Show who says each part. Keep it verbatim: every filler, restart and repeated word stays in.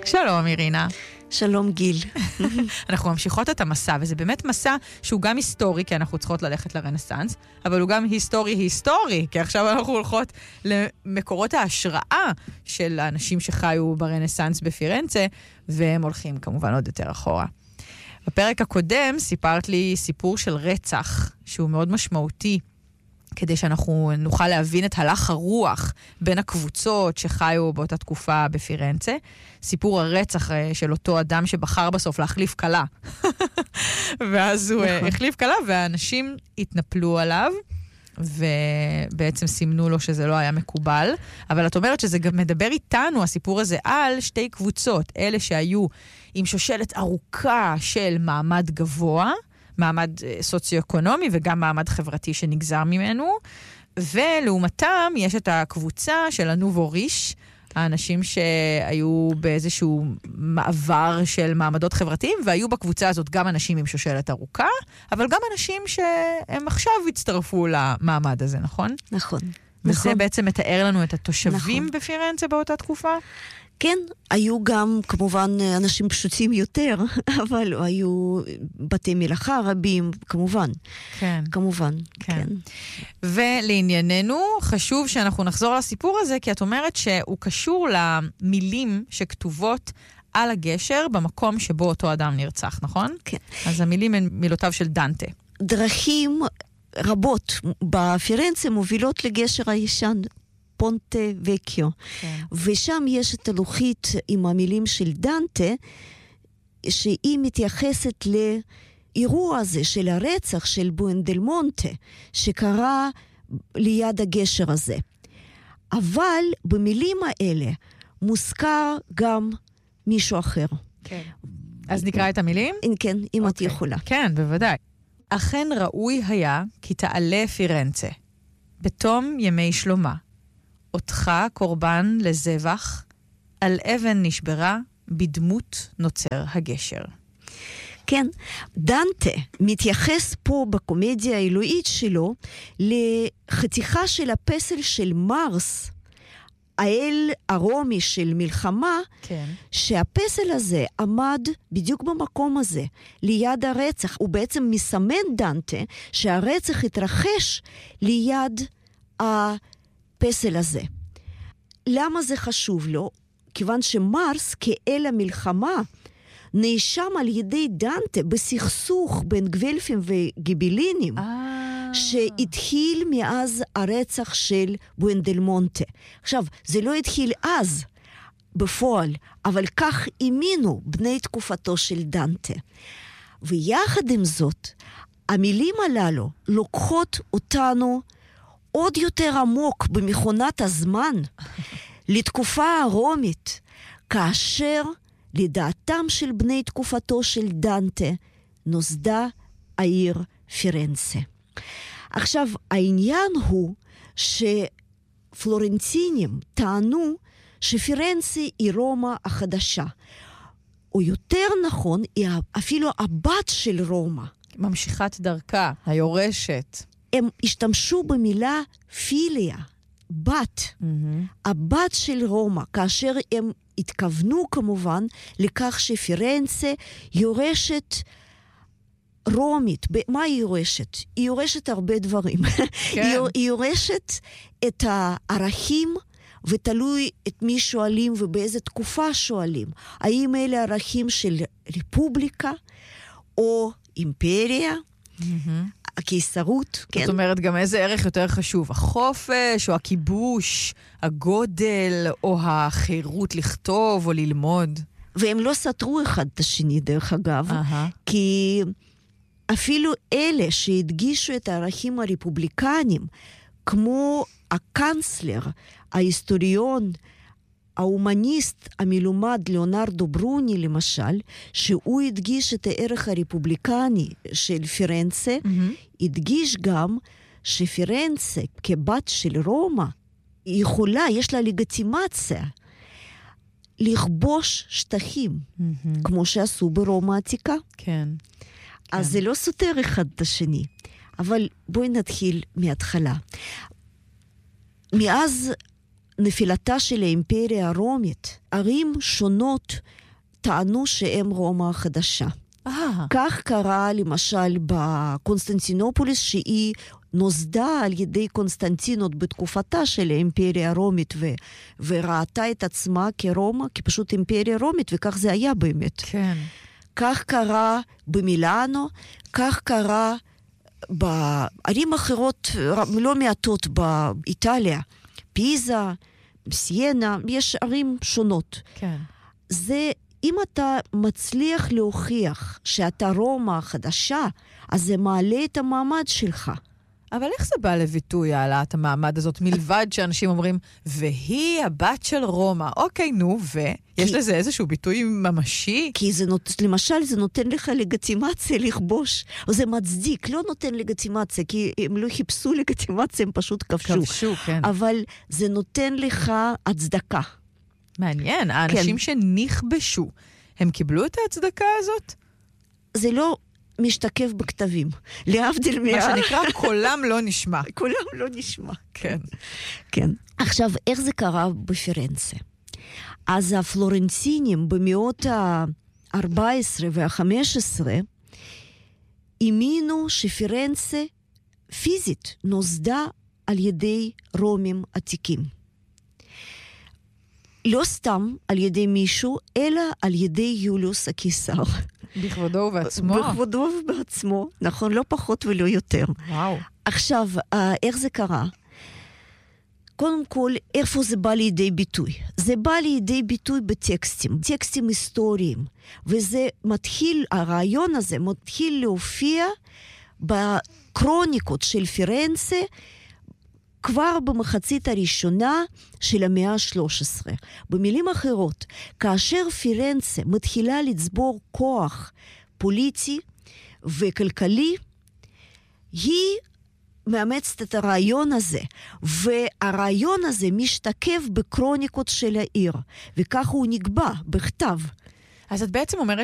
Speaker 1: שלום, אירינה.
Speaker 2: שלום, גיל.
Speaker 1: אנחנו ממשיכות את המסע, וזה באמת מסע שהוא גם היסטורי, כי אנחנו צריכות ללכת לרנסנס, אבל הוא גם היסטורי-היסטורי, כי עכשיו אנחנו הולכות למקורות ההשראה של האנשים שחיו ברנסנס בפירנצה, והם הולכים כמובן עוד יותר אחורה. בפרק הקודם סיפרת לי סיפור של רצח, שהוא מאוד משמעותי, כדי שאנחנו נוכל להבין את הלך הרוח בין הקבוצות שחיו באותה תקופה בפירנצה. סיפור הרצח של אותו אדם שבחר בסוף להחליף קלה. ואז הוא החליף קלה, והאנשים התנפלו עליו, ובעצם סימנו לו שזה לא היה מקובל. אבל את אומרת שזה גם מדבר איתנו, הסיפור הזה, על שתי קבוצות. אלה שהיו עם שושלת ארוכה של מעמד גבוה, מעמד סוציו-אקונומי וגם מעמד חברתי שנגזר ממנו, ולעומתם יש את הקבוצה של הנובו ריש, האנשים שהיו באיזשהו מעבר של מעמדות חברתיים, והיו בקבוצה הזאת גם אנשים עם שושלת ארוכה, אבל גם אנשים שהם עכשיו הצטרפו למעמד הזה, נכון?
Speaker 2: נכון.
Speaker 1: וזה
Speaker 2: נכון. בעצם
Speaker 1: מתאר לנו את התושבים
Speaker 2: נכון.
Speaker 1: בפירנצה באותה תקופה?
Speaker 2: כן, היו גם כמובן אנשים פשוטים יותר, אבל היו בתי מלאכה רבים, כמובן.
Speaker 1: כן.
Speaker 2: כמובן,
Speaker 1: כן.
Speaker 2: כן.
Speaker 1: ולענייננו, חשוב שאנחנו נחזור לסיפור הזה, כי את אומרת שהוא קשור למילים שכתובות על הגשר במקום שבו אותו אדם נרצח, נכון?
Speaker 2: כן.
Speaker 1: אז המילים הן מילותיו של דנטה.
Speaker 2: דרכים רבות בפירנצה מובילות לגשר הישן, פונטה וקיו. כן. ושם יש את הלוחית עם המילים של דנטה, שהיא מתייחסת לאירוע הזה של הרצח של בואנדלמונטה, שקרה ליד הגשר הזה. אבל במילים האלה מוזכר גם מישהו אחר.
Speaker 1: כן. אז נקרא את המילים?
Speaker 2: כן, אם את יכולה.
Speaker 1: כן, בוודאי. אכן ראוי היה כי תעלה פירנצה, בתום ימי שלמה. אותך קורבן לזבח, על אבן נשברה, בדמות נוצר הגשר.
Speaker 2: כן, דנטה מתייחס פה בקומדיה האלוהית שלו לחתיכה של הפסל של מרס, האל הרומי של מלחמה, כן. שהפסל הזה עמד בדיוק במקום הזה, ליד הרצח. הוא בעצם מסמן דנטה שהרצח התרחש ליד הפסל הזה. למה זה חשוב לו? כיוון שמרס כאל המלחמה נאשם על ידי דנטה בסכסוך בין גוולפים וגיבלינים, שהתחיל מאז הרצח של בואנדלמונטה. עכשיו, זה לא התחיל אז בפועל, אבל כך האמינו בני תקופתו של דנטה. ויחד עם זאת, המילים הללו לוקחות אותנו עוד יותר עמוק במכונת הזמן, לתקופה הרומית, כאשר לדעתם של בני תקופתו של דנטה נוסדה העיר פירנצה. עכשיו, העניין הוא שפלורנטינים טענו שפירנצה היא רומא החדשה. או יותר נכון, היא אפילו הבת של רומא.
Speaker 1: ממשיכת דרכה, היורשת.
Speaker 2: הם השתמשו במילה פיליה, בת, mm-hmm. הבת של רומא, כאשר הם התכוונו כמובן לכך שפירנצה יורשת רומית. מה היא יורשת? היא יורשת הרבה דברים. כן. היא יורשת את הערכים, ותלוי את מי שואלים ובאיזה תקופה שואלים. האם אלה ערכים של רפובליקה או אימפריה? Mm-hmm. הקיסרות, כן.
Speaker 1: זאת אומרת, גם איזה ערך יותר חשוב? החופש, או הכיבוש, הגודל, או החירות לכתוב או ללמוד?
Speaker 2: והם לא סתרו אחד את השני, דרך אגב, uh-huh. כי אפילו אלה שהדגישו את הערכים הרפובליקניים, כמו הקנצלר, ההיסטוריון, ההומניסט המלומד ליאונרדו ברוני למשל, שהוא הדגיש את הערך הרפובליקני של פירנצה, mm-hmm. הדגיש גם שפירנצה כבת של רומא יכולה, יש לה לגיטימציה לכבוש שטחים, mm-hmm. כמו שעשו ברומא העתיקה.
Speaker 1: כן.
Speaker 2: אז
Speaker 1: כן.
Speaker 2: זה לא סותר אחד את השני. אבל בואי נתחיל מההתחלה. מאז נפילתה של האימפריה הרומית, ערים שונות טענו שהם רומא החדשה.
Speaker 1: אה.
Speaker 2: כך קרה למשל בקונסטנטינופוליס, שהיא נוסדה על ידי קונסטנטינות בתקופתה של האימפריה הרומית, ו- וראתה את עצמה כרומא, כפשוט אימפריה רומית, וכך זה היה באמת.
Speaker 1: כן.
Speaker 2: כך קרה במילאנו, כך קרה בערים אחרות לא מעטות באיטליה, פיזה, סיינה, יש ערים שונות.
Speaker 1: כן.
Speaker 2: זה, אם אתה מצליח להוכיח שאתה רומא החדשה, אז זה מעלה את המעמד שלך.
Speaker 1: אבל איך זה בא לביטוי, העלאת המעמד הזאת, מלבד שאנשים אומרים, והיא הבת של רומא. אוקיי, נו, ויש
Speaker 2: כי...
Speaker 1: לזה איזשהו ביטוי ממשי?
Speaker 2: כי זה נות... למשל, זה נותן לך לגיטימציה לכבוש, או זה מצדיק, לא נותן לגיטימציה, כי הם לא חיפשו לגיטימציה, הם פשוט כבשו.
Speaker 1: כבשו, כן.
Speaker 2: אבל זה נותן לך הצדקה.
Speaker 1: מעניין, האנשים
Speaker 2: כן.
Speaker 1: שנכבשו, הם קיבלו את ההצדקה הזאת?
Speaker 2: זה לא משתקף בכתבים. להבדיל מה...
Speaker 1: מה שנקרא, קולם לא נשמע.
Speaker 2: קולם לא נשמע.
Speaker 1: כן.
Speaker 2: כן. עכשיו, איך זה קרה בפירנצה? אז הפלורנטינים במאות ה-ארבע עשרה וה-חמש עשרה האמינו שפירנצה פיזית נוסדה על ידי רומים עתיקים. לא סתם על ידי מישהו, אלא על ידי יוליוס הקיסר.
Speaker 1: בכבודו ובעצמו.
Speaker 2: בכבודו ובעצמו, נכון, לא פחות ולא יותר.
Speaker 1: וואו.
Speaker 2: עכשיו, איך זה קרה? קודם כל, איפה זה בא לידי ביטוי? זה בא לידי ביטוי בטקסטים, טקסטים היסטוריים, וזה מתחיל, הרעיון הזה מתחיל להופיע בקרוניקות של פירנצה, כבר במחצית הראשונה של המאה ה-שלוש עשרה. במילים אחרות, כאשר פירנצה מתחילה לצבור כוח פוליטי וכלכלי, היא מאמצת את הרעיון הזה, והרעיון הזה משתקף בקרוניקות של העיר, וכך הוא נקבע בכתב.
Speaker 1: אז את בעצם אומרת